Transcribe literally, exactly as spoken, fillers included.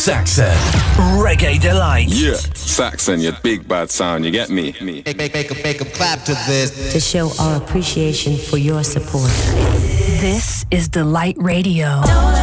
Saxon, Reggae Delight. Yeah, Saxon, your big bad sound, you get me? me. Make, make, make, a, make a clap to this. To show our appreciation for your support. This is Delight Radio.